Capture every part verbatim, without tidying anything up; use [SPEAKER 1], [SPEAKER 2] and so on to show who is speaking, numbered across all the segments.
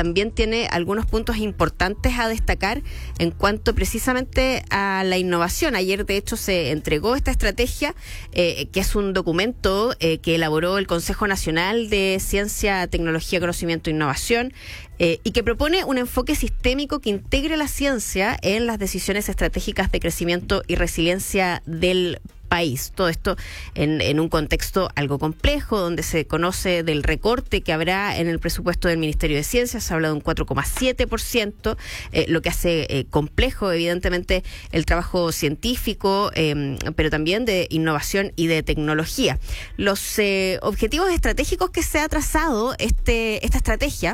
[SPEAKER 1] también tiene algunos puntos importantes a destacar en cuanto precisamente a la innovación. Ayer, de hecho, se entregó esta estrategia, eh, que es un documento eh, que elaboró el Consejo Nacional de Ciencia, Tecnología, Conocimiento e Innovación, eh, y que propone un enfoque sistémico que integre la ciencia en las decisiones estratégicas de crecimiento y resiliencia del país. Todo esto en, en un contexto algo complejo, donde se conoce del recorte que habrá en el presupuesto del Ministerio de Ciencia. Se habla de un cuatro coma siete por ciento, eh, lo que hace eh, complejo, evidentemente, el trabajo científico, eh, pero también de innovación y de tecnología. Los eh, objetivos estratégicos que se ha trazado este, esta estrategia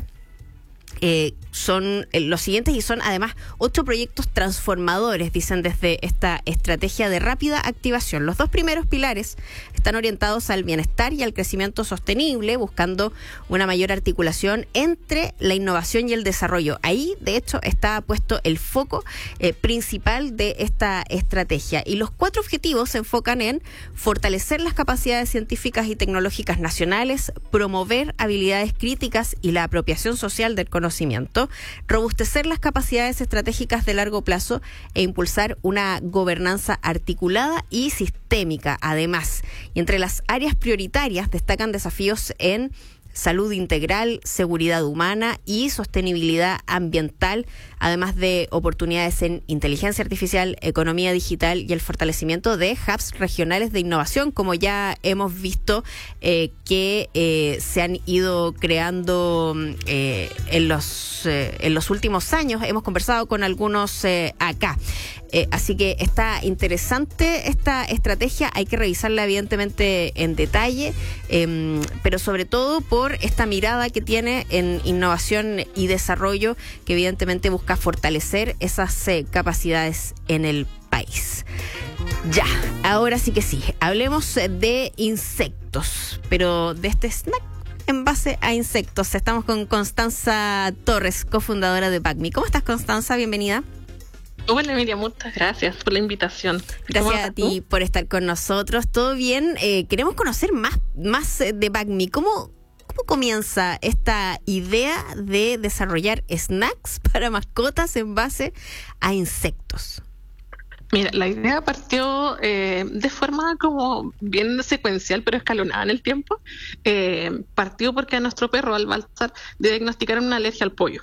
[SPEAKER 1] Eh, son eh, los siguientes, y son además ocho proyectos transformadores, dicen desde esta estrategia de rápida activación. Los dos primeros pilares están orientados al bienestar y al crecimiento sostenible, buscando una mayor articulación entre la innovación y el desarrollo. Ahí, de hecho, está puesto el foco eh, principal de esta estrategia. Y los cuatro objetivos se enfocan en fortalecer las capacidades científicas y tecnológicas nacionales, promover habilidades críticas y la apropiación social del conocimiento, conocimiento, robustecer las capacidades estratégicas de largo plazo e impulsar una gobernanza articulada y sistémica, además. Y entre las áreas prioritarias destacan desafíos en salud integral, seguridad humana y sostenibilidad ambiental, además de oportunidades en inteligencia artificial, economía digital y el fortalecimiento de hubs regionales de innovación, como ya hemos visto eh, que eh, se han ido creando eh, en los eh, en los últimos años. Hemos conversado con algunos eh, acá. Eh, así que está interesante esta estrategia, hay que revisarla evidentemente en detalle, eh, pero sobre todo por esta mirada que tiene en innovación y desarrollo, que evidentemente busca fortalecer esas eh, capacidades en el país. Ya, ahora sí que sí, hablemos de insectos, pero de este snack en base a insectos. Estamos con Constanza Torres, cofundadora de PACMI. ¿Cómo estás, Constanza? Bienvenida.
[SPEAKER 2] Hola, Miriam, muchas gracias por la invitación.
[SPEAKER 1] Gracias a ti por estar con nosotros. ¿Todo bien? Eh, queremos conocer más, más de PACMI. ¿Cómo, ¿Cómo comienza esta idea de desarrollar snacks para mascotas en base a insectos?
[SPEAKER 2] Mira, la idea partió eh, de forma como bien secuencial, pero escalonada en el tiempo. Eh, partió porque a nuestro perro, al Baltzar, le diagnosticaron una alergia al pollo.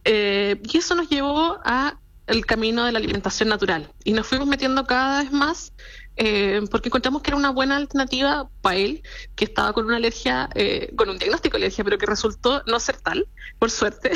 [SPEAKER 2] Eh, y eso nos llevó a el camino de la alimentación natural, y nos fuimos metiendo cada vez más eh, porque encontramos que era una buena alternativa para él, que estaba con una alergia, eh, con un diagnóstico de alergia, pero que resultó no ser tal, por suerte.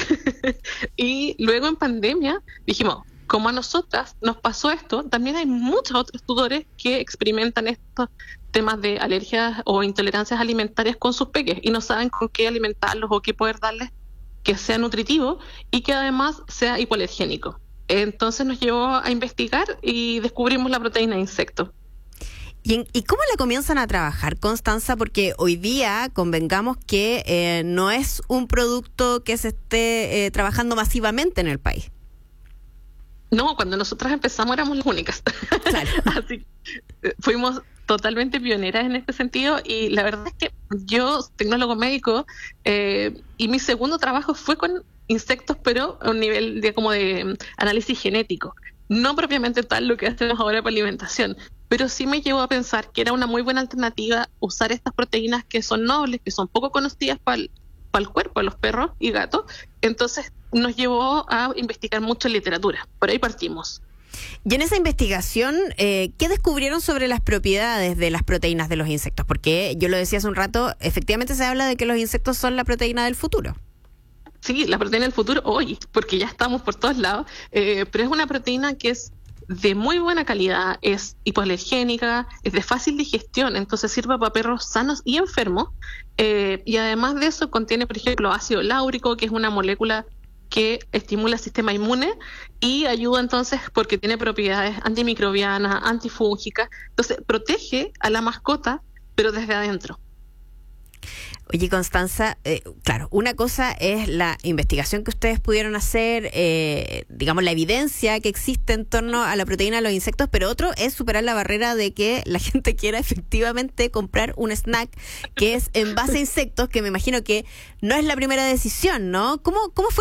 [SPEAKER 2] Y luego en pandemia dijimos, como a nosotras nos pasó esto, también hay muchos otros tutores que experimentan estos temas de alergias o intolerancias alimentarias con sus peques y no saben con qué alimentarlos o qué poder darles que sea nutritivo y que además sea hipoalergénico. Entonces nos llevó a investigar y descubrimos la proteína de insecto.
[SPEAKER 1] ¿Y, en, ¿Y cómo la comienzan a trabajar, Constanza? Porque hoy día convengamos que eh, no es un producto que se esté eh, trabajando masivamente en el país.
[SPEAKER 2] No, cuando nosotras empezamos éramos las únicas. Claro. Así fuimos totalmente pioneras en este sentido, y la verdad es que yo, tecnólogo médico, eh, y mi segundo trabajo fue con insectos, pero a un nivel de como de análisis genético, no propiamente tal lo que hacemos ahora para alimentación, pero sí me llevó a pensar que era una muy buena alternativa usar estas proteínas que son nobles, que son poco conocidas para el, para el cuerpo de los perros y gatos. Entonces nos llevó a investigar mucho en literatura, por ahí partimos.
[SPEAKER 1] Y en esa investigación, eh, ¿qué descubrieron sobre las propiedades de las proteínas de los insectos? Porque yo lo decía hace un rato, efectivamente se habla de que los insectos son la proteína del futuro.
[SPEAKER 2] Sí, la proteína del futuro hoy, porque ya estamos por todos lados, eh, pero es una proteína que es de muy buena calidad, es hipoalergénica, es de fácil digestión, entonces sirve para perros sanos y enfermos, eh, y además de eso contiene, por ejemplo, ácido láurico, que es una molécula que estimula el sistema inmune y ayuda entonces porque tiene propiedades antimicrobianas, antifúngicas, entonces protege a la mascota, pero desde adentro.
[SPEAKER 1] Oye, Constanza, eh, claro, una cosa es la investigación que ustedes pudieron hacer, eh, digamos, la evidencia que existe en torno a la proteína de los insectos, pero otro es superar la barrera de que la gente quiera efectivamente comprar un snack que es en base a insectos, que me imagino que no es la primera decisión, ¿no? ¿Cómo, cómo fue